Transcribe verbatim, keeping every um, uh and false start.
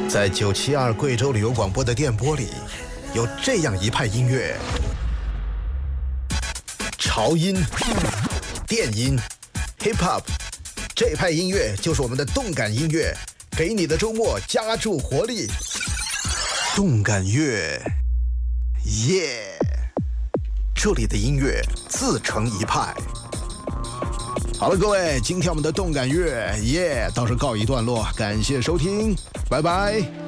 在九七二贵州旅游广播的电波里，有这样一派音乐：潮音、电音、hip hop， 这派音乐就是我们的动感音乐，给你的周末加注活力。动感乐，耶！这里的音乐自成一派。好了，各位，今天我们的动感乐耶到这告一段落，感谢收听，拜拜。